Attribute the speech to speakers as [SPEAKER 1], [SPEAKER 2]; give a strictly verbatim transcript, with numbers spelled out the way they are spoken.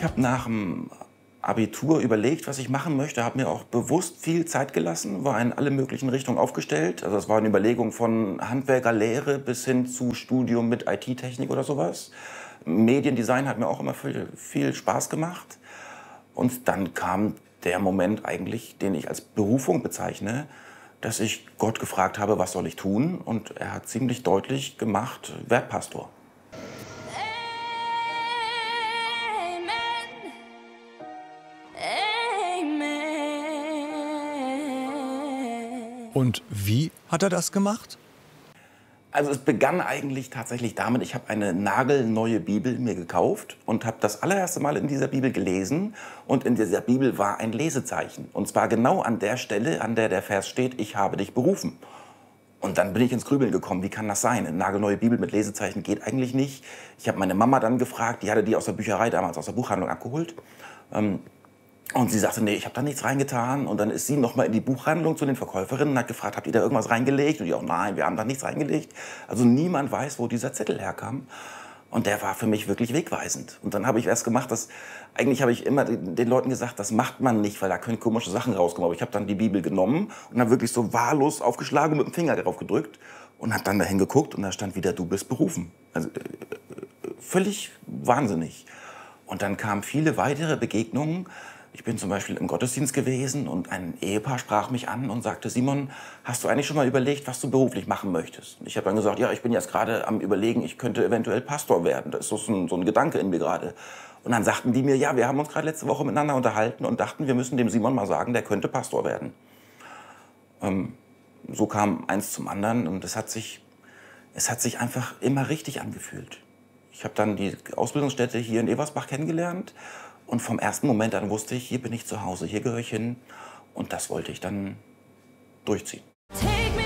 [SPEAKER 1] Ich habe nach dem Abitur überlegt, was ich machen möchte, habe mir auch bewusst viel Zeit gelassen, war in alle möglichen Richtungen aufgestellt. Also es war eine Überlegung von Handwerkerlehre bis hin zu Studium mit I T-Technik oder sowas. Mediendesign hat mir auch immer viel, viel Spaß gemacht. Und dann kam der Moment eigentlich, den ich als Berufung bezeichne, dass ich Gott gefragt habe, was soll ich tun? Und er hat ziemlich deutlich gemacht, werd Pastor.
[SPEAKER 2] Und wie hat er das gemacht?
[SPEAKER 1] Also es begann eigentlich tatsächlich damit, ich habe eine nagelneue Bibel mir gekauft und habe das allererste Mal in dieser Bibel gelesen. Und in dieser Bibel war ein Lesezeichen. Und zwar genau an der Stelle, an der der Vers steht, ich habe dich berufen. Und dann bin ich ins Grübeln gekommen, wie kann das sein? Eine nagelneue Bibel mit Lesezeichen geht eigentlich nicht. Ich habe meine Mama dann gefragt, die hatte die aus der Bücherei damals, aus der Buchhandlung abgeholt. Ähm, Und sie sagte, nee, ich habe da nichts reingetan. Und dann ist sie noch mal in die Buchhandlung zu den Verkäuferinnen und hat gefragt, habt ihr da irgendwas reingelegt? Und die auch, nein, wir haben da nichts reingelegt. Also niemand weiß, wo dieser Zettel herkam. Und der war für mich wirklich wegweisend. Und dann habe ich erst gemacht, dass eigentlich habe ich immer den Leuten gesagt, das macht man nicht, weil da können komische Sachen rauskommen. Aber ich habe dann die Bibel genommen und dann wirklich so wahllos aufgeschlagen und mit dem Finger drauf gedrückt und habe dann dahin geguckt und da stand wieder, du bist berufen. Also äh, völlig wahnsinnig. Und dann kamen viele weitere Begegnungen. Ich bin zum Beispiel im Gottesdienst gewesen und ein Ehepaar sprach mich an und sagte, Simon, hast du eigentlich schon mal überlegt, was du beruflich machen möchtest? Und ich habe dann gesagt, ja, ich bin jetzt gerade am Überlegen, ich könnte eventuell Pastor werden. Das ist so ein, so ein Gedanke in mir gerade. Und dann sagten die mir, ja, wir haben uns gerade letzte Woche miteinander unterhalten und dachten, wir müssen dem Simon mal sagen, der könnte Pastor werden. Ähm, so kam eins zum anderen und es hat sich, es hat sich einfach immer richtig angefühlt. Ich habe dann die Ausbildungsstätte hier in Eversbach kennengelernt. Und vom ersten Moment an wusste ich, hier bin ich zu Hause, hier gehöre ich hin. Und das wollte ich dann durchziehen.